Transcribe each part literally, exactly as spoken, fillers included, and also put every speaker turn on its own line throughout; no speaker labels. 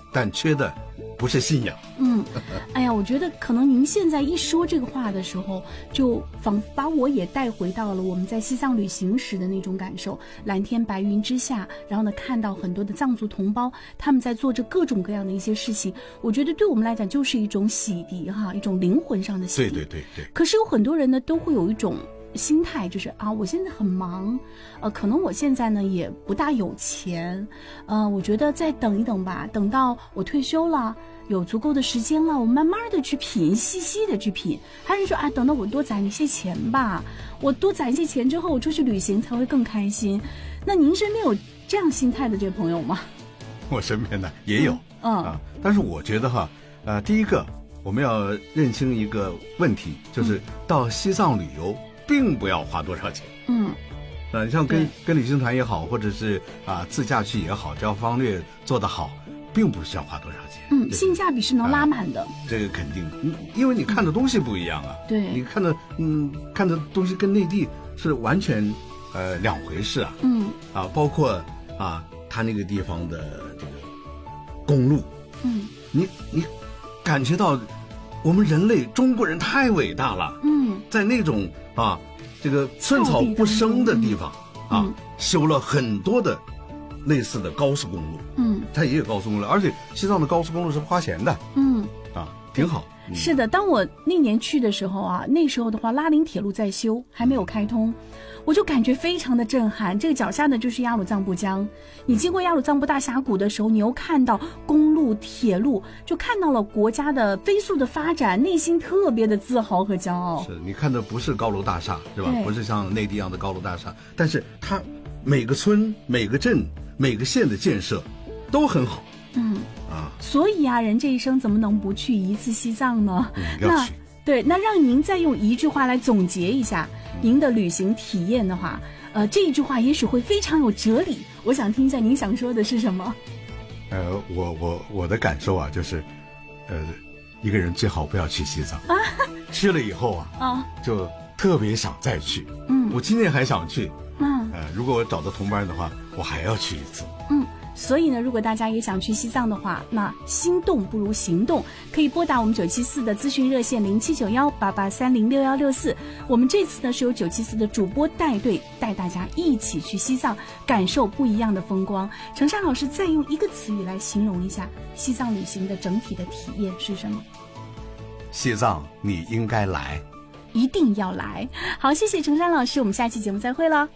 但缺的不是信仰。
嗯，哎呀，我觉得可能您现在一说这个话的时候，就仿佛把我也带回到了我们在西藏旅行时的那种感受。蓝天白云之下，然后呢，看到很多的藏族同胞他们在做着各种各样的一些事情，我觉得对我们来讲就是一种洗涤哈，一种灵魂上的洗涤。
对对对对。
可是有很多人呢，都会有一种心态，就是啊，我现在很忙，呃，可能我现在呢也不大有钱，呃，我觉得再等一等吧，等到我退休了，有足够的时间了，我慢慢的去品，细细的去品。还是说啊，等到我多攒一些钱吧，我多攒一些钱之后，我出去旅行才会更开心。那您身边有这样心态的这位朋友吗？
我身边呢也有，
嗯，嗯
啊，但是我觉得哈，呃，第一个我们要认清一个问题，就是到西藏旅游并不要花多少钱。
嗯，
呃，你像跟跟旅行团也好，或者是啊自驾去也好，只要方略做得好，并不需要花多少钱。
嗯，性价比是能拉满的。
啊、这个肯定，因为你看的东西不一样啊。
对，
你看的嗯看的东西跟内地是完全呃两回事啊。
嗯，
啊，包括啊他那个地方的这个公路，
嗯，
你你感觉到我们人类中国人太伟大了。
嗯，
在那种啊这个寸草不生的地方、嗯、啊、嗯、修了很多的类似的高速公路。嗯，它也有高速公路，而且西藏的高速公路是花钱的。嗯，啊，挺好。
嗯、是的，当我那年去的时候啊，那时候的话，拉林铁路在修，还没有开通，我就感觉非常的震撼。这个脚下呢就是雅鲁藏布江，你经过雅鲁藏布大峡谷的时候，你又看到公路、铁路，就看到了国家的飞速的发展，内心特别的自豪和骄傲。
是你看的不是高楼大厦，是吧？不是像内地一样的高楼大厦，但是它每个村、每个镇、每个县的建设都很好。
嗯啊，所以啊，人这一生怎么能不去一次西藏呢？
嗯，要去。
对，那让您再用一句话来总结一下您的旅行体验的话，呃，这一句话也许会非常有哲理。我想听一下您想说的是什么？
呃，我我我的感受啊，就是，呃，一个人最好不要去西藏，啊、去了以后啊，啊，就特别想再去。嗯，我今年还想去。嗯，呃，如果我找到同伴的话，我还要去一次。
嗯。所以呢，如果大家也想去西藏的话，那心动不如行动，可以拨打我们九七四的咨询热线零七九幺八八三零六幺六四。我们这次呢是由九七四的主播带队，带大家一起去西藏，感受不一样的风光。程山老师再用一个词语来形容一下西藏旅行的整体的体验是什么？
西藏你应该来，
一定要来。好，谢谢程山老师，我们下期节目再会了。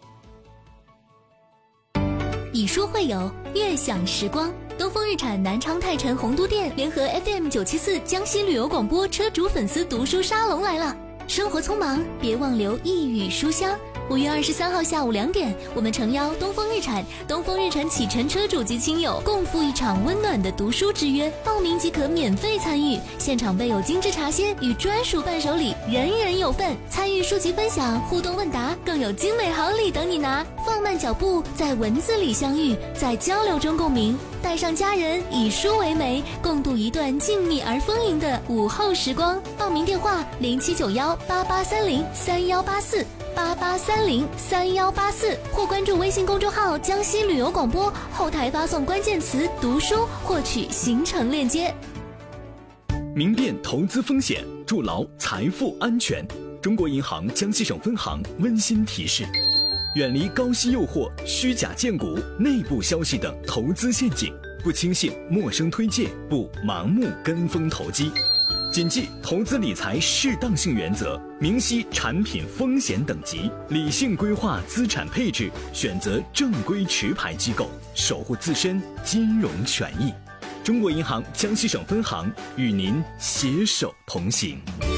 以书会友，悦享时光。东风日产南昌泰城洪都店联合 F M 九七四江西旅游广播车主粉丝读书沙龙来了。生活匆忙，别忘留一语书香。五月二十三号下午两点，我们诚邀东风日产、东风日产启辰车主及亲友共赴一场温暖的读书之约，报名即可免费参与，现场备有精致茶歇与专属伴手礼，人人有份。参与书籍分享、互动问答，更有精美好礼等你拿。放慢脚步，在文字里相遇，在交流中共鸣，带上家人，以书为媒，共度一段静谧而丰盈的午后时光。报名电话零七九幺八八三零三幺八四。八八三零三幺八四，或关注微信公众号江西旅游广播，后台发送关键词读书获取行程链接。
明辨投资风险，筑牢财富安全。中国银行江西省分行温馨提示：远离高息诱惑、虚假荐股、内部消息等投资陷阱，不轻信陌生推荐，不盲目跟风投机。谨记投资理财适当性原则，明晰产品风险等级，理性规划资产配置，选择正规持牌机构，守护自身金融权益。中国银行江西省分行与您携手同行。